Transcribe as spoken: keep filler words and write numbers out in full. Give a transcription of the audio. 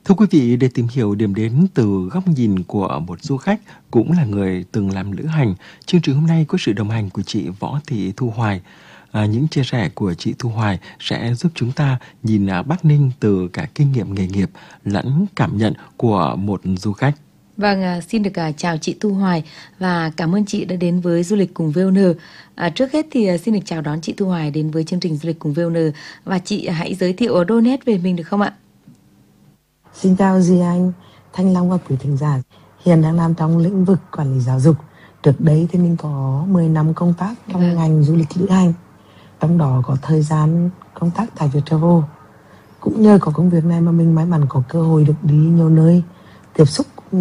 Thưa quý vị, để tìm hiểu điểm đến từ góc nhìn của một du khách cũng là người từng làm lữ hành, chương trình hôm nay có sự đồng hành của chị Võ Thị Thu Hoài. À, những chia sẻ của chị Thu Hoài sẽ giúp chúng ta nhìn à, Bắc Ninh từ cả kinh nghiệm nghề nghiệp lẫn cảm nhận của một du khách. Vâng, à, xin được à, chào chị Thu Hoài và cảm ơn chị đã đến với Du lịch cùng vê o en. À, trước hết thì à, xin được chào đón chị Thu Hoài đến với chương trình Du lịch cùng vê o en và chị hãy giới thiệu đôi nét về mình được không ạ? Xin chào Duy Anh, Thanh Long và quý thính giả. Hiện đang làm trong lĩnh vực quản lý giáo dục. Trước đấy thì mình có mười năm công tác trong vâng. ngành du lịch lữ hành. Trong đó có thời gian công tác tại Viettravel. Cũng nhờ có công việc này mà mình may mắn có cơ hội được đi nhiều nơi, tiếp xúc